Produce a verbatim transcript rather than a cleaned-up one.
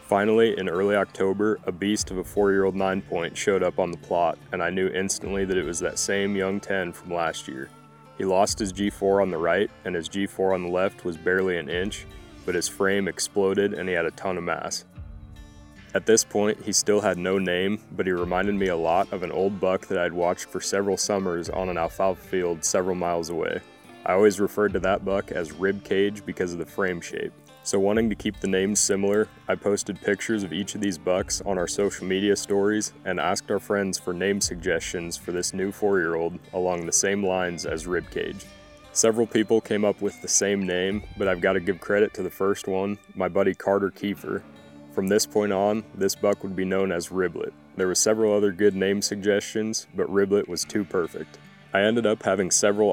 Finally, in early October, a beast of a four-year-old nine point showed up on the plot, and I knew instantly that it was that same young ten from last year. He lost his G four on the right, and his G four on the left was barely an inch, but his frame exploded and he had a ton of mass. At this point, he still had no name, but he reminded me a lot of an old buck that I'd watched for several summers on an alfalfa field several miles away. I always referred to that buck as Rib Cage because of the frame shape. So wanting to keep the names similar, I posted pictures of each of these bucks on our social media stories and asked our friends for name suggestions for this new four-year-old along the same lines as Rib Cage. Several people came up with the same name, but I've got to give credit to the first one, my buddy Carter Kiefer. From this point on, this buck would be known as Riblet. There were several other good name suggestions, but Riblet was too perfect. I ended up having several